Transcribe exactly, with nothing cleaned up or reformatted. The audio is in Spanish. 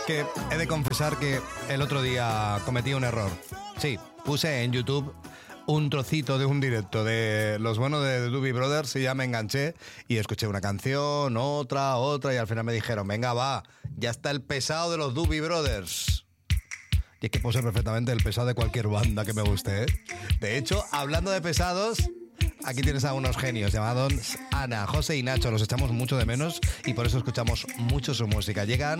Que he de confesar que el otro día cometí un error. Sí, puse en YouTube un trocito de un directo de los buenos de The Doobie Brothers y ya me enganché y escuché una canción, otra, otra y al final me dijeron, venga va, ya está el pesado de los Doobie Brothers. Y es que puse perfectamente el pesado de cualquier banda que me guste, ¿eh? De hecho, hablando de pesados, aquí tienes a unos genios llamados Ana, José y Nacho. Los echamos mucho de menos y por eso escuchamos mucho su música. Llegan